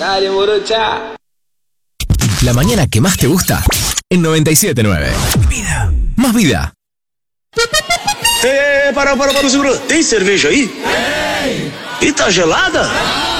Dale, morocha. La mañana que más te gusta en 97.9. Vida. Más vida. Para, segura. Tem cerveja aí? Ei! E tá gelada?